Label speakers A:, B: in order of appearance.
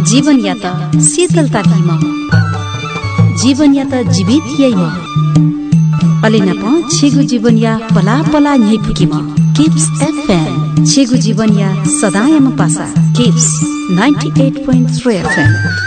A: जीवन या त शीतलता भीम जीवन या त जीवित यैम अलिन प छेगु जीवन या पला पला न्यै फुकिम किप्स एफएम छेगु जीवन या सदायम पासा किप्स 98.3 FM